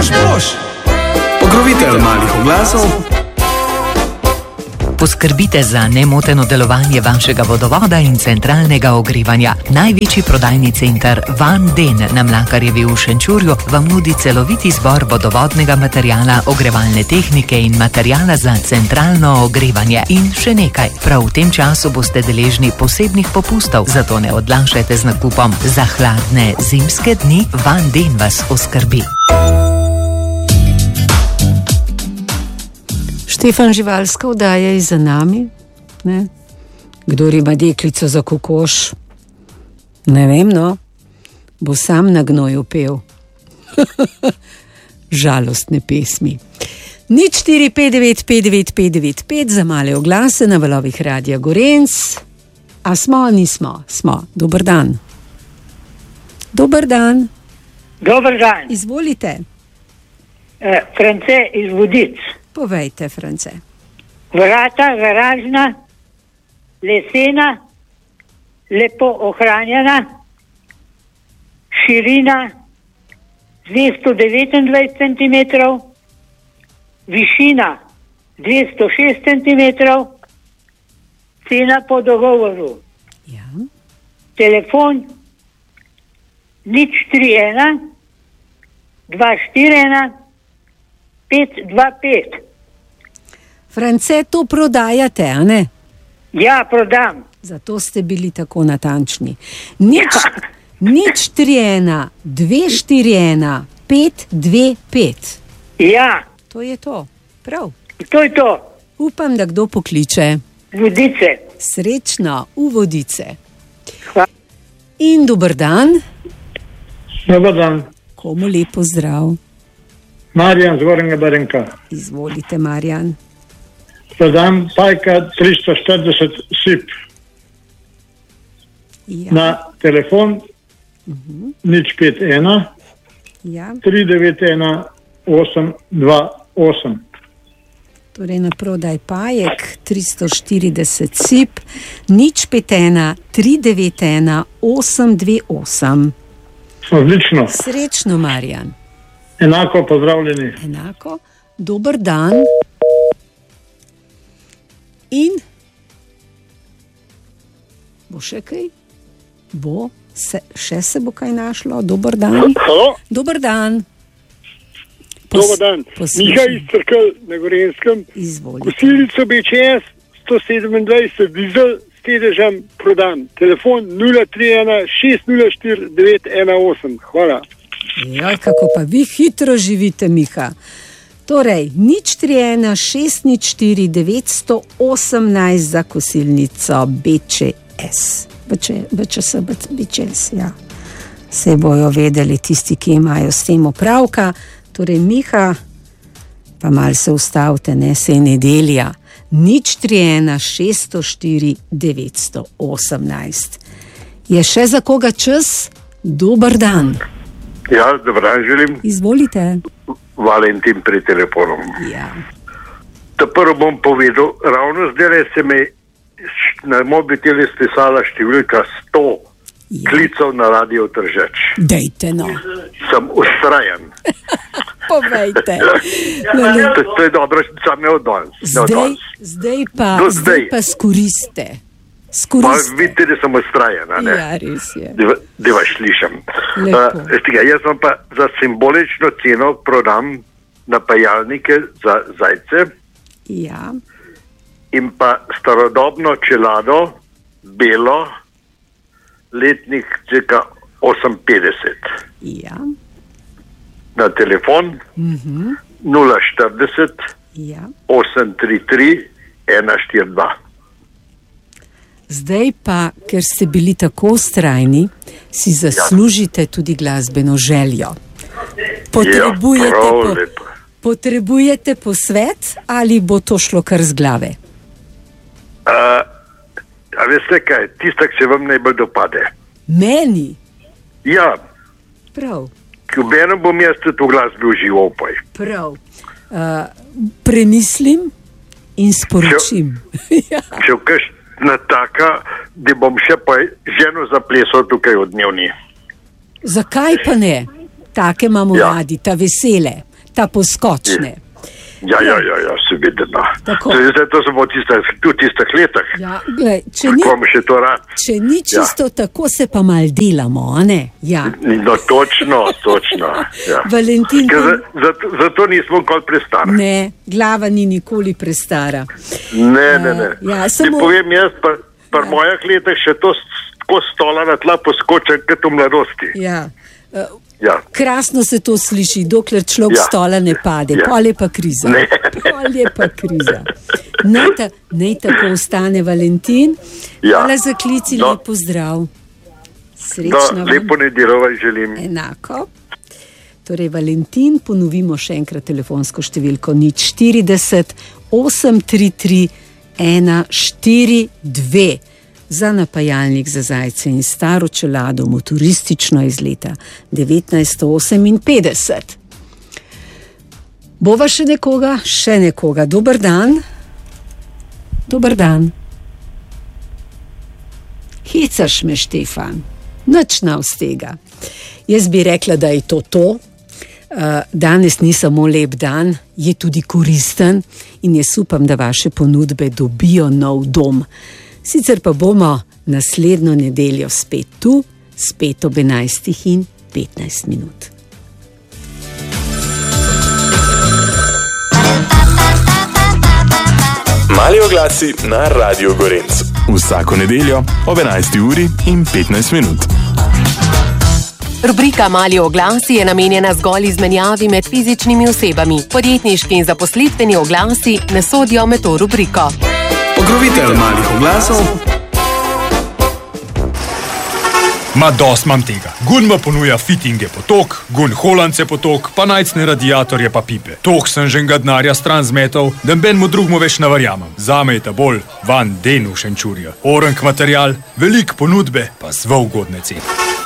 Boš. Pokrovitelj malih oglasov. Poskrbite za nemoteno delovanje vašega vodovoda in centralnega ogrevanja. Največji prodajni center Van Den na Mlakarjevi v Šenčurju vam nudi celovit izbor vodovodnega materijala, ogrevalne tehnike in materijala za centralno ogrevanje. In še nekaj, prav v tem času boste deležni posebnih popustov, zato ne odlašajte z nakupom. Za hladne zimske dni Van Den vas oskrbi. Štefan, živalska oddaja je za nami, ne? Kdor ima deklico za kokoš, ne vem, no, bo sam na gnoju pel. Žalostne pesmi. 0459599595 za male oglase na valovih Radia Gorenc. A smo, nismo? Smo. Dober dan. Dober dan. Dober dan. Izvolite. France iz Vodic. Povejte, France. Vrata, garažna, lesena, lepo ohranjena, širina 229 cm, višina 206 cm, cena po dogovoru. Ja. Telefon 031 241 525. France, to prodajate, a ne? Ja, prodam. Zato ste bili tako natančni. Nič 31 241 525. Ja. To je to. Prav. To je to. Upam, da kdo pokliče. Vodice. Srečno v Vodice. Hvala. In dober dan. Dobar dan. Komu lepo zdrav. Marjan z Gornjega Barenka. Izvolite, Marjan. Prodam Pajka 340 SIP. Ja. Na telefon 051 Ja. 391 828. Torej na prodaj Pajek 340 SIP 051 391 828. Odlično. Srečno, Marjan. Enako pozdravljeni. Enako. Dober dan. In bo še kaj? Še se bo kaj našlo? Dober dan. Halo? Dober dan. Dober dan. Miha iz Cerkelj na Gorenskem. Izvolite. Kosilnico BČS 127 dizel s sedežem prodam. Telefon 031 604 918. Hvala. Joj, kako pa vi hitro živite, Miha. Torej, 031 604 918 za kosilnico BČS. BČS, ja. Se bojo vedeli tisti, ki imajo s tem opravka. Torej, Miha, pa mal se ustavite, ne, se je nedelja. 031 604 918. Je še za koga čas? Dober dan. Ja, dober dan želim. Izvolite. Valentin pri telefonu. Ja. Ta prvo bom povedal, ravno zdaj se mi na mobitelu spisala številka 100 klicev na Radio Tržač. Dejte, no. Sem ustrajan. Povejte. To je dobro, sam ne oddanes. Zdaj pa skoriste. Pa vidite, da sem ustrajen. Ja, res je. Da vas slišam. Jaz vam pa za simbolično ceno prodam napajalnike za zajce. Ja. In pa starodobno čelado, belo, letnik cirka 58. Ja. Na telefon 040 833 142. Zdaj pa, ker ste bili tako vztrajni, si zaslužite tudi glasbeno željo. Potrebujete posvet ali bo to šlo kar z glave? A veste kaj, tista, ki se vam najbolj dopade. Meni? Ja. Prav. K obenem bom jaz tudi v glasbi užival. Prav. Premislim in sporočim. Če v kakšna taka, da bom še pa ženo zaplesal tukaj od dnevni. Zakaj pa ne? Take imamo radi, ta vesele. ta poskočne. Ja, seveda. Tako. Zdaj, to so v tistih letih. Ja, glej, če ni čisto tako, se pa mal delamo, a ne? Ja. No, točno. Ja. Valentin... Zato nismo nikoli prestara. Ne, glava ni nikoli prestara. Ne. Ja, samo... povem jaz, pri mojih letih še to tako stola na tla poskočen, kot v mladosti. Ja. Ja. Krasno se to sliši, dokler človek stola ne pade. Pol je pa kriza. Pol je pa kriza. Naj tako ostane, Valentin. Hvala za klic in lep pozdrav. Srečno vam. Lepo nedeljo vam želim. Enako. Torej, Valentin, ponovimo še enkrat telefonsko številko 040 833 142 za napajalnik za zajce in staro čelado motoristično iz leta 1958. Bova še nekoga? Še nekoga. Dober dan. Dober dan. Hecaš me, Štefan. Nič nav z tega. Jaz bi rekla, da je to. Danes ni samo lep dan, je tudi koristen in jaz upam, da vaše ponudbe dobijo nov dom. Sicer pa bomo naslednjo nedeljo spet tu, spet ob 11:15 minut. Mali oglasi na Radio Gorenc. Vsako nedeljo ob 11:15 minut. Rubrika Mali oglasi je namenjena zgolj izmenjavi med fizičnimi osebami. Podjetniški in zaposlitveni oglasi ne sodijo med to rubriko. Pokrovitelj malih oglasov. Dost mam tega. Gun ma ponuja fittinge potok, gun holance potok, pa najcne radiatorje pa pipe. Toh sem že ga denarja stran zmetal, da benmu drugmu več ne verjamem. Zame je ta bolj Van Den v Šenčurju. Orenk material, velik ponudbe, pa zelo ugodne cene.